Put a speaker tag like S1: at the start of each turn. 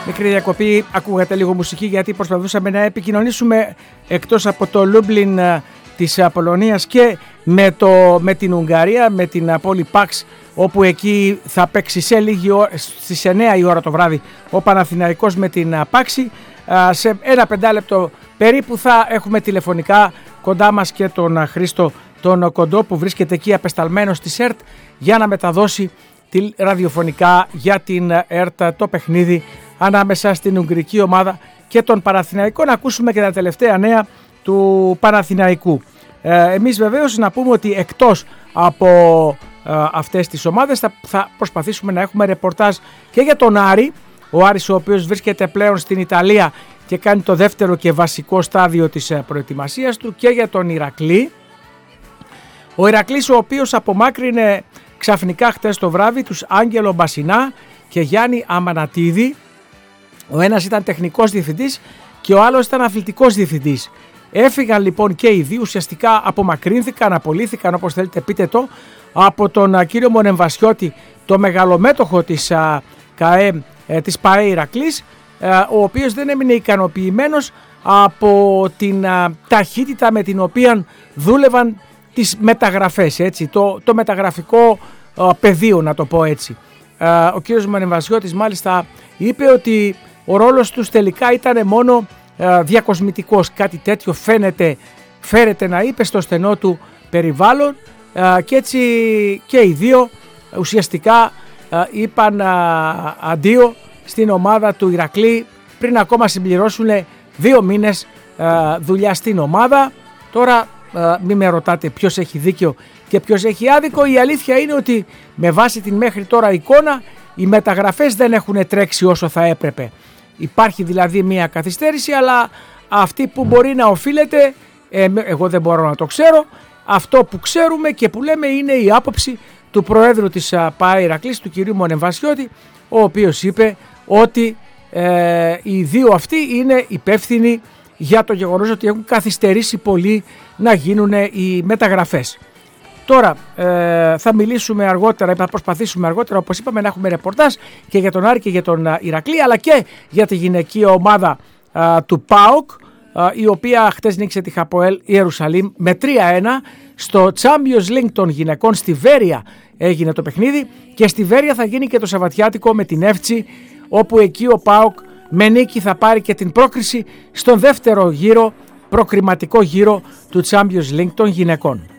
S1: Μικρή διακοπή, ακούγατε λίγο μουσική γιατί προσπαθούσαμε να επικοινωνήσουμε εκτός από το Λούμπλιν της Πολωνίας και με την Ουγγαρία, με την πόλη Παξ, όπου εκεί θα παίξει στις 9 η ώρα το βράδυ ο Παναθηναϊκός με την Πάξη. Σε ένα 5 λεπτό περίπου θα έχουμε τηλεφωνικά κοντά μας και τον Χρήστο τον Κοντό, που βρίσκεται εκεί απεσταλμένος στη ΕΡΤ για να μεταδώσει ραδιοφωνικά για την ΕΡΤ το παιχνίδι ανάμεσα στην Ουγγρική ομάδα και τον Παναθηναϊκό. Να ακούσουμε και τα τελευταία νέα του Παναθηναϊκού. Εμείς βεβαίως να πούμε ότι εκτός από αυτές τις ομάδες θα προσπαθήσουμε να έχουμε ρεπορτάζ και για τον Άρη. Ο Άρης, ο οποίος βρίσκεται πλέον στην Ιταλία και κάνει το δεύτερο και βασικό στάδιο της προετοιμασίας του, και για τον Ηρακλή. Ο Ηρακλής, ο οποίος απομάκρυνε ξαφνικά χτες το βράδυ τους Άγγελο Μπασινά και Γιάννη Αμανατίδη. Ο ένας ήταν τεχνικός διευθυντής και ο άλλος ήταν αθλητικός διευθυντής. Έφυγαν λοιπόν και οι δύο, ουσιαστικά απομακρύνθηκαν, απολύθηκαν, όπως θέλετε πείτε το, από τον κύριο Μονεμβασιώτη, το μεγαλομέτωχο της ΠΑΕ Ηρακλής, ο οποίος δεν έμεινε ικανοποιημένος από την ταχύτητα με την οποία δούλευαν τις μεταγραφές, έτσι, το μεταγραφικό πεδίο, να το πω έτσι. Ο κύριος Μονεμβασιώτης μάλιστα είπε ότι ο ρόλος τους τελικά ήταν μόνο διακοσμητικός, κάτι τέτοιο φέρεται να είπε στο στενό του περιβάλλον, και έτσι και οι δύο ουσιαστικά είπαν αντίο στην ομάδα του Ηρακλή πριν ακόμα συμπληρώσουν 2 μήνες δουλειά στην ομάδα. Τώρα μην με ρωτάτε ποιος έχει δίκιο και ποιος έχει άδικο. Η αλήθεια είναι ότι με βάση την μέχρι τώρα εικόνα οι μεταγραφές δεν έχουν τρέξει όσο θα έπρεπε. Υπάρχει δηλαδή μια καθυστέρηση, αλλά αυτή που μπορεί να οφείλεται, εγώ δεν μπορώ να το ξέρω. Αυτό που ξέρουμε και που λέμε είναι η άποψη του Προέδρου της ΠΑΕ Ηρακλής, του κυρίου Μονεμβασιώτη, ο οποίος είπε ότι οι δύο αυτοί είναι υπεύθυνοι για το γεγονός ότι έχουν καθυστερήσει πολύ να γίνουν οι μεταγραφές. Τώρα θα μιλήσουμε αργότερα, θα προσπαθήσουμε αργότερα, όπως είπαμε, να έχουμε ρεπορτάζ και για τον Άρη και για τον Ηρακλή, αλλά και για τη γυναικεία ομάδα του ΠΑΟΚ, η οποία χτες νίκησε τη Χαποέλ Ιερουσαλήμ με 3-1 στο Champions League των γυναικών. Στη Βέρεια έγινε το παιχνίδι και στη Βέρεια θα γίνει και το Σαββατιάτικο με την Εύτσι, όπου εκεί ο ΠΑΟΚ με νίκη θα πάρει και την πρόκριση στον δεύτερο γύρο, προκριματικό γύρο του Champions League των γυναικών.